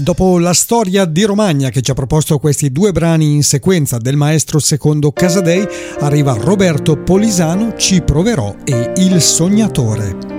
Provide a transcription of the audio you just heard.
Dopo la storia di Romagna che ci ha proposto questi due brani in sequenza del maestro secondo Casadei, arriva Roberto Polisano, Ci proverò e Il sognatore.